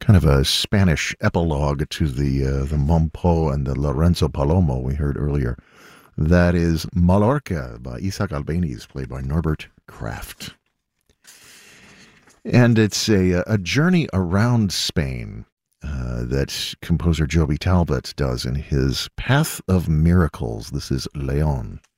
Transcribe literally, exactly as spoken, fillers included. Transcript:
Kind of a Spanish epilogue to the uh, the Mompo and the Lorenzo Palomo we heard earlier. That is Mallorca by Isaac Albéniz, played by Norbert Kraft. And it's a, a journey around Spain uh, that composer Joby Talbot does in his Path of Miracles. This is Leon.